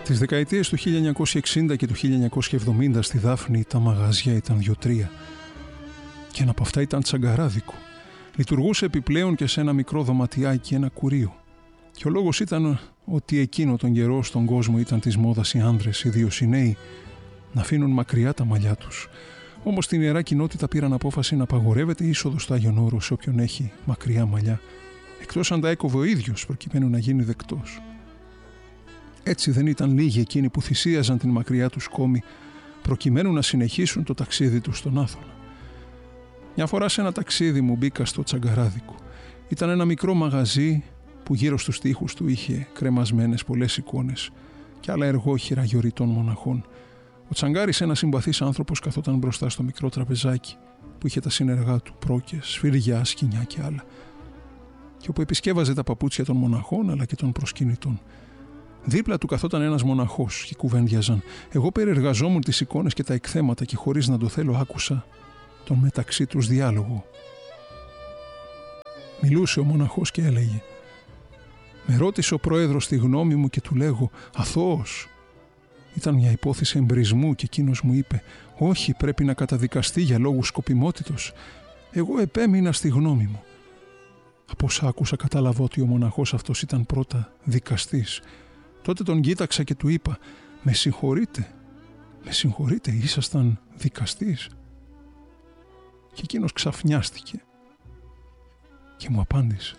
Τις δεκαετίες του 1960 και του 1970 στη Δάφνη τα μαγαζιά ήταν 2-3 και ένα από αυτά ήταν τσαγκαράδικο. Λειτουργούσε επιπλέον και σε ένα μικρό δωματιάκι ένα κουρίο. Και ο λόγος ήταν ότι εκείνο τον καιρό στον κόσμο ήταν της μόδας οι άνδρες, ιδίως οι νέοι, να αφήνουν μακριά τα μαλλιά τους. Όμως στην Ιερά Κοινότητα πήραν απόφαση να απαγορεύεται η είσοδος στο Άγιον Όρος σε όποιον έχει μακριά μαλλιά, εκτός αν τα έκοβε ο ίδιος προκειμένου να γίνει δεκτός. Έτσι δεν ήταν λίγοι εκείνοι που θυσίαζαν την μακριά τους κόμη προκειμένου να συνεχίσουν το ταξίδι τους στον Άθωνα. Μια φορά σε ένα ταξίδι μου μπήκα στο τσαγκαράδικο. Ήταν ένα μικρό μαγαζί που γύρω στους τοίχους του είχε κρεμασμένες πολλές εικόνες και άλλα εργόχειρα γιοριτών μοναχών. Ο Τσαγκάρης, ένας συμπαθής άνθρωπος, καθόταν μπροστά στο μικρό τραπεζάκι που είχε τα συνεργά του, πρόκες, σφυριά, σκοινιά και άλλα, και όπου επισκέβαζε τα παπούτσια των μοναχών αλλά και των προσκυνητών. Δίπλα του καθόταν ένας μοναχός και κουβέντιαζαν. Εγώ περιεργαζόμουν τις εικόνες και τα εκθέματα και χωρίς να το θέλω άκουσα τον μεταξύ τους διάλογο. Μιλούσε ο μοναχός και έλεγε: «Με ρώτησε ο πρόεδρος τη γνώμη μου και του λέγω αθώος». Ήταν μια υπόθεση εμπρισμού και εκείνος μου είπε: «Όχι, πρέπει να καταδικαστεί για λόγους σκοπιμότητος». Εγώ επέμεινα στη γνώμη μου. Από όσα άκουσα κατάλαβα ότι ο μοναχός αυτός ήταν πρώτα δικαστής. Τότε τον κοίταξα και του είπα: «Με συγχωρείτε, ήσασταν δικαστής?» Και εκείνος ξαφνιάστηκε και μου απάντησε.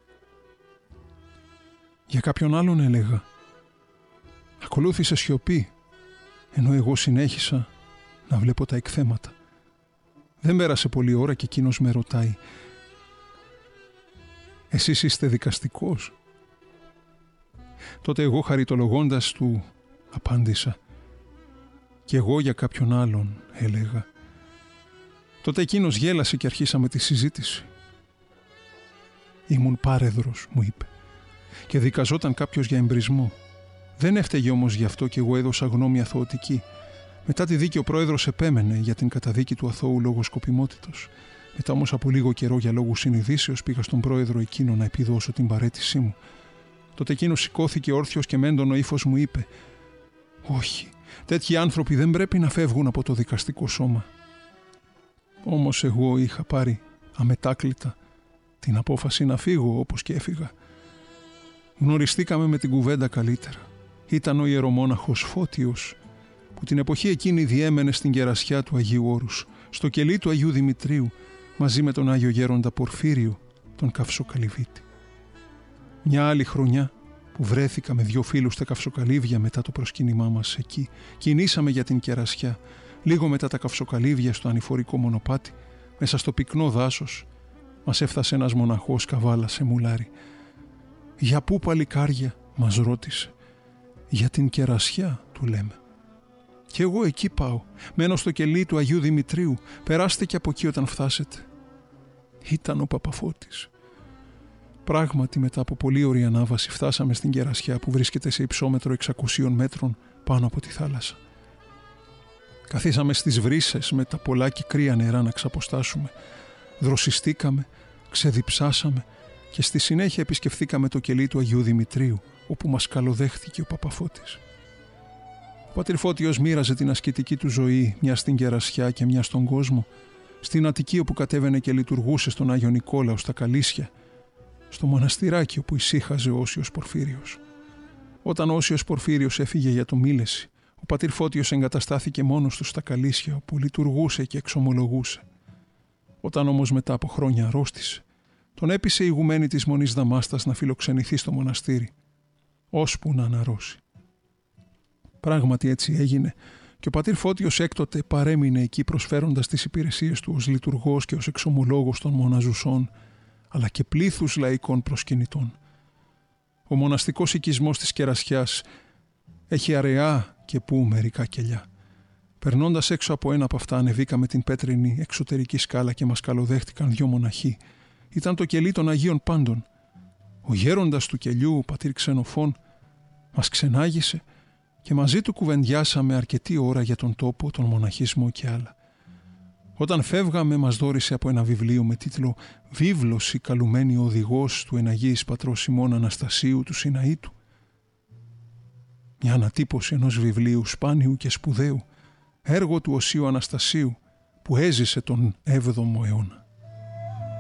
Για κάποιον άλλον έλεγα. Ακολούθησε σιωπή, ενώ εγώ συνέχισα να βλέπω τα εκθέματα. Δεν πέρασε πολλή ώρα και εκείνος με ρωτάει: «Εσείς είστε δικαστικός?» Τότε εγώ χαριτολογώντας του απάντησα: «Κι εγώ για κάποιον άλλον έλεγα». Τότε εκείνος γέλασε και αρχίσαμε τη συζήτηση. «Ήμουν πάρεδρος», μου είπε, «και δικαζόταν κάποιος για εμπρισμό. Δεν έφταιγε όμως γι' αυτό και εγώ έδωσα γνώμη αθωωτική. Μετά τη δίκη ο πρόεδρος επέμενε για την καταδίκη του αθώου λόγω σκοπιμότητος. Μετά όμως από λίγο καιρό για λόγους συνειδήσεως πήγα στον πρόεδρο εκείνο να επιδώσω την παραίτησή μου. Τότε εκείνος σηκώθηκε όρθιος και με έντονο ύφος μου είπε: «Όχι, τέτοιοι άνθρωποι δεν πρέπει να φεύγουν από το δικαστικό σώμα». Όμως εγώ είχα πάρει αμετάκλητα την απόφαση να φύγω, όπως και έφυγα. Γνωριστήκαμε με την κουβέντα καλύτερα. Ήταν ο ιερομόναχος Φώτιος, που την εποχή εκείνη διέμενε στην κερασιά του Αγίου Όρους, στο κελί του Αγίου Δημητρίου, μαζί με τον Άγιο Γέροντα Πορφύριο, τον Καυσοκαλυβίτη. Μια άλλη χρονιά που βρέθηκα με 2 φίλους στα Καυσοκαλύβια μετά το προσκύνημά μας εκεί, κινήσαμε για την κερασιά. Λίγο μετά τα Καυσοκαλύβια, στο ανηφορικό μονοπάτι, μέσα στο πυκνό δάσος, μας έφτασε ένας μοναχός καβάλα σε μουλάρι. «Για πού, παλικάρια?» μας ρώτησε. «Για την κερασιά», του λέμε. «Και εγώ εκεί πάω. Μένω στο κελί του Αγίου Δημητρίου. Περάστε και από εκεί όταν φτάσετε». Ήταν ο Παπαφώτης. Πράγματι, μετά από πολύ ωραία ανάβαση φτάσαμε στην κερασιά που βρίσκεται σε υψόμετρο 600 μέτρων πάνω από τη θάλασσα. Καθίσαμε στις βρύσες με τα πολλά και κρύα νερά να ξαποστάσουμε. Δροσιστήκαμε, ξεδιψάσαμε και στη συνέχεια επισκεφθήκαμε το κελί του Αγίου Δημητρίου, όπου μας καλοδέχθηκε ο Παπαφώτης. Ο πατήρ Φώτιος μοίραζε την ασκητική του ζωή, μια στην κερασιά και μια στον κόσμο, στην Αττική όπου κατέβαινε και λειτουργούσε στον Άγιο Νικόλαο στα Καλίσια, στο μοναστηράκι όπου ησύχαζε ο Όσιος Πορφύριος. Όταν ο Όσιος Πορφύριος έφυγε για το Μήλεση, ο πατήρ Φώτιος εγκαταστάθηκε μόνος του στα Καλίσια, όπου λειτουργούσε και εξομολογούσε. Όταν όμως μετά από χρόνια αρρώστησε, τον έπεισε η ηγουμένη της Μονής Δαμάστας να φιλοξενηθεί στο μοναστήρι, ώσπου να αναρρώσει. Πράγματι έτσι έγινε και ο πατήρ Φώτιος έκτοτε παρέμεινε εκεί προσφέροντας τις υπηρεσίες του ως λειτουργός και ως εξομολόγος των μοναζουσών, αλλά και πλήθους λαϊκών προσκυνητών. Ο μοναστικός οικισμός της Κερασιάς έχει αραιά και που μερικά κελιά. Περνώντας έξω από ένα από αυτά, ανεβήκαμε την πέτρινη εξωτερική σκάλα και μας καλοδέχτηκαν 2 μοναχοί. Ήταν το κελί των Αγίων Πάντων. Ο γέροντας του κελιού, ο πατήρ Ξενοφών, μας ξενάγησε και μαζί του κουβεντιάσαμε αρκετή ώρα για τον τόπο, τον μοναχισμό και άλλα. Όταν φεύγαμε, μας δώρισε από ένα βιβλίο με τίτλο «Βίβλος η καλουμένη οδηγός του Εναγίης Πατρός Σιμών Αναστασίου του Σιναήτου». Μια ανατύπωση ενός βιβλίου σπάνιου και σπουδαίου, έργο του Οσίου Αναστασίου που έζησε τον 7ο αιώνα.